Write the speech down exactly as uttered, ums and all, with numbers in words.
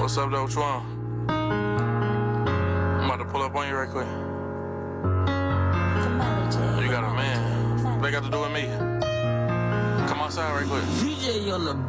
What's up, though? What you want? I'm about to pull up on you right quick. You got a man. What they got to do with me? Come outside right quick. D J on the